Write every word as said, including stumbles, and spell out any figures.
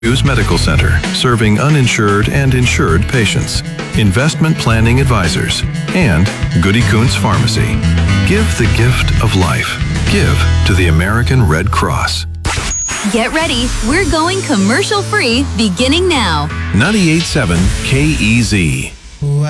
Hughes Medical Center, serving uninsured and insured patients, investment planning advisors, and Goody Kuntz Pharmacy. Give the gift of life. Give to the American Red Cross. Get ready. We're going commercial free beginning now. ninety-eight point seven K E Z.